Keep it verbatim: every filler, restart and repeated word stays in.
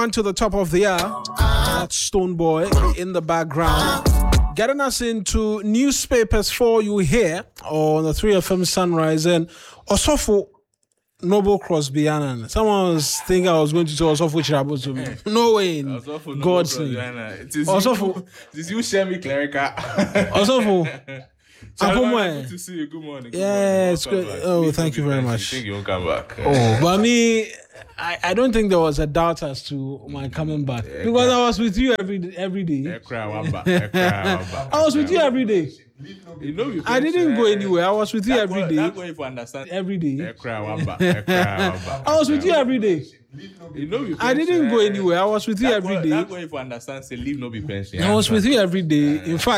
one to the top of the hour. That's Stone Boy in the background. Getting us into newspapers for you here on the three F M Sunrise. And Osofo Noble Crosby Annan. Someone was thinking I was going to say Osofo Chirabo to me. No way. In God's name. Osofo. Did you share me clerical? Osofo. Good to see you. Good morning. Good yeah, it's good. Oh, thank you very much. I think you'll come back. Oh, but me, I, I don't think there was a doubt as to my coming back because I was with you every every day. I was with you every day. You know you I didn't go anywhere. I was with you every day. That's why if you understand. Every day. I I was with you every day. You know you I didn't go anywhere. I was with you every day. That's why if you understand, say leave no be pension. I was with you every day. In fact.